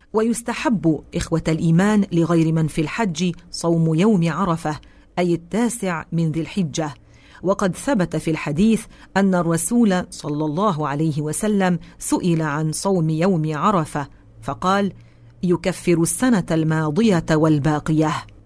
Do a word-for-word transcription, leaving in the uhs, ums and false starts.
ويستحب إخوة الإيمان لغير من في الحج صوم يوم عرفة أي التاسع من ذي الحجة. وقد ثبت في الحديث أن الرسول صلى الله عليه وسلم سئل عن صوم يوم عرفة فقال: يكفر السنة الماضية والباقية.